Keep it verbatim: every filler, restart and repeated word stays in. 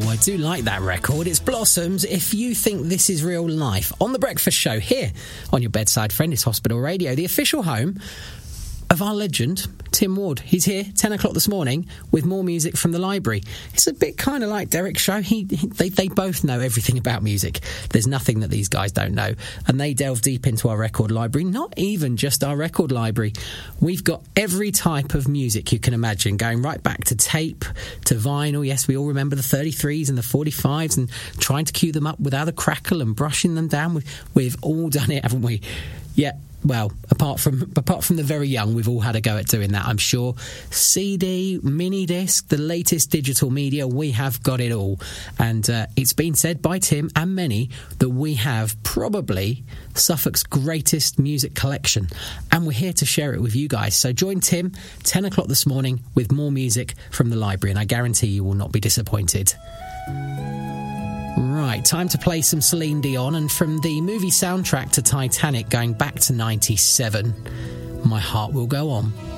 I do like that record. It's Blossoms, If You Think This Is Real Life, on The Breakfast Show, here on your bedside friend is Hospital Radio, the official home of our legend, Tim Ward. He's here, ten o'clock this morning, with more music from the library. It's a bit kind of like Derek's show. He, he, they, they both know everything about music. There's nothing that these guys don't know. And they delve deep into our record library, not even just our record library. We've got every type of music you can imagine, going right back to tape, to vinyl. Yes, we all remember the thirty-threes and the forty-fives and trying to cue them up without a crackle and brushing them down. We've, we've all done it, haven't we? Yeah. Well, apart from apart from the very young, we've all had a go at doing that, I'm sure. C D, mini disc, the latest digital media, we have got it all. And uh, it's been said by Tim and many that we have probably Suffolk's greatest music collection. And we're here to share it with you guys. So join Tim, ten o'clock this morning, with more music from the library. And I guarantee you will not be disappointed. Right, time to play some Celine Dion, and from the movie soundtrack to Titanic going back to ninety-seven, My Heart Will Go On.